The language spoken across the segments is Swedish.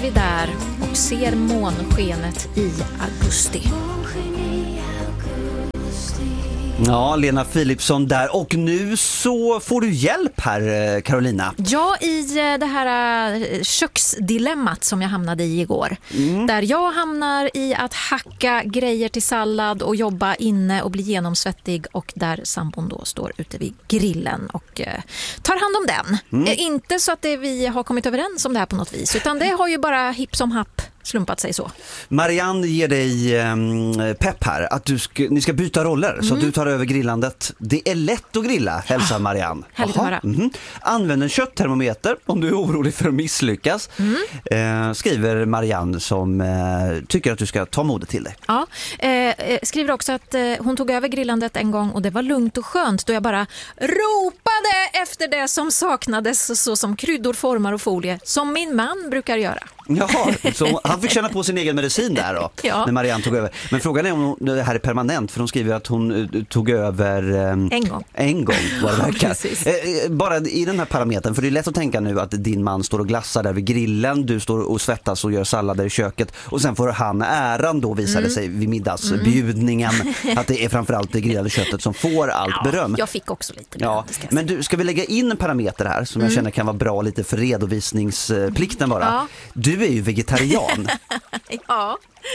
vi där och ser månskenet i augusti. Ja, Lena Philipsson där. Och nu så får du hjälp här, Carolina. Ja, i det här köksdilemmat som jag hamnade i igår. Där jag hamnar i att hacka grejer till sallad och jobba inne och bli genomsvettig. Och där sambon då står ute vid grillen och tar hand om den. Inte så att vi har kommit överens om det här på något vis. Utan det har ju bara hipp som happ slumpat sig så. Marianne ger dig pepp här att ni ska byta roller så att du tar över grillandet. Det är lätt att grilla, hälsar Marianne. Härligt att höra. Använd en kötttermometer om du är orolig för att misslyckas. Skriver Marianne som tycker att du ska ta modet till dig. Ja, skriver också att hon tog över grillandet en gång och det var lugnt och skönt då jag bara ropade efter det som saknades, så som kryddor, formar och folie, som min man brukar göra. Jaha, så han fick känna på sin egen medicin där då, när Marianne tog över. Men frågan är om det här är permanent, för hon skriver att hon tog över en gång vad det verkar. Bara i den här parametern, för det är lätt att tänka nu att din man står och glassar där vid grillen, du står och svettas och gör sallader i köket och sen får han äran då, visade sig vid middagsbjudningen att det är framförallt det grillade köttet som får allt beröm. Jag fick också lite beröm. Men du, ska vi lägga in en parameter här som jag känner kan vara bra lite för redovisningsplikten bara. Ja. Du är ju vegetarian. Ja.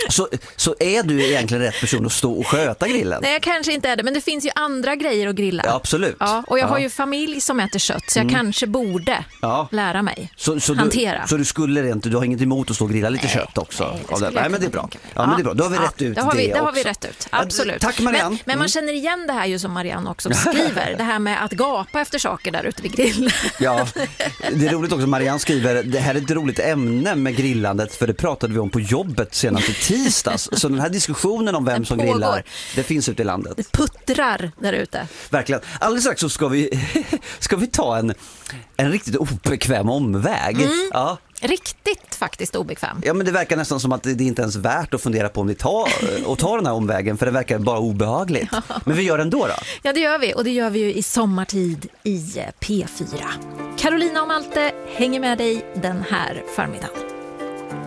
Så är du egentligen rätt person att stå och sköta grillen? Nej, jag kanske inte är det, men det finns ju andra grejer att grilla. Ja, absolut. Ja, och jag har ju familj som äter kött, så jag kanske borde lära mig hantera. Så du skulle inte, du har inget emot att stå och grilla lite kött också? Nej, men det är bra. Ja, men det är bra. Då har vi rätt ut det också. Det har vi rätt ut, absolut. Tack Marianne. Men man känner igen det här ju som Marianne också skriver, det här med att gapa efter saker där ute vid grillen. Ja, det är roligt också. Marianne skriver, det här är ett roligt ämne med grillandet, för det pratade vi om på jobbet senast i tisdags. Så den här diskussionen om vem som grillar, det finns ute i landet. Det puttrar där ute. Verkligen. Alldeles strax så ska vi ta en riktigt obekväm omväg. Ja. Riktigt faktiskt obekväm. Ja, men det verkar nästan som att det inte ens är värt att fundera på om vi tar den här omvägen, för det verkar bara obehagligt. Men vi gör det ändå då. Ja, det gör vi, och det gör vi ju i sommartid i P4. Carolina och Malte hänger med dig den här förmiddagen.